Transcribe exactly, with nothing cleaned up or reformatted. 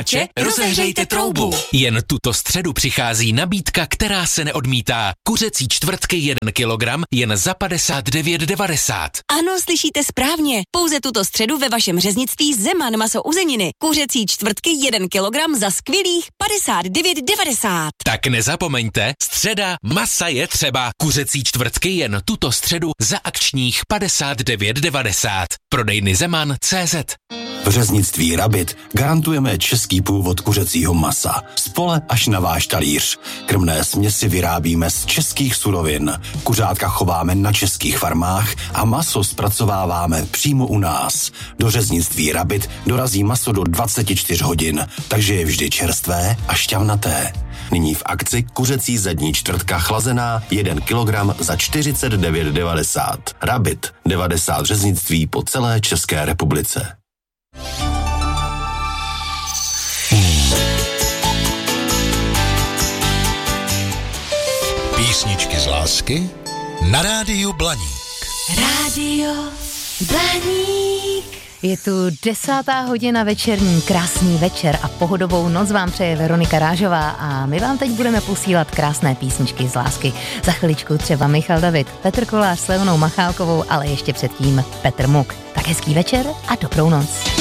Če, rozehřejte troubu. Jen tuto středu přichází nabídka, která se neodmítá. Kuřecí čtvrtky jeden kilogram jen za padesát devět devadesát. Ano, slyšíte správně. Pouze tuto středu ve vašem řeznictví Zeman maso uzeniny. Kuřecí čtvrtky jeden kilogram za skvělých padesát devět devadesát. Tak nezapomeňte, středa masa je třeba. Kuřecí čtvrtky jen tuto středu za akčních padesát devět devadesát. Prodejny Zeman tečka cé zet. V řeznictví Rabit garantujeme český původ kuřecího masa. Z pole až na váš talíř. Krmné směsi vyrábíme z českých surovin. Kuřátka chováme na českých farmách a maso zpracováváme přímo u nás. Do řeznictví Rabit dorazí maso do dvacet čtyři hodin, takže je vždy čerstvé a šťavnaté. Nyní v akci kuřecí zadní čtvrtka chlazená jeden kilogram za čtyřicet devět devadesát. Rabit, devadesát řeznictví po celé České republice. Písničky z lásky na rádiu Blaník. Rádio Blaník. Je tu desátá hodina večerní, krásný večer a pohodovou noc vám přeje Veronika Rážová a my vám teď budeme posílat krásné písničky z lásky. Za chviličku třeba Michal David, Petr Kolář s Leonou Machálkovou, ale ještě předtím Petr Muk. Tak hezký večer a dobrou noc.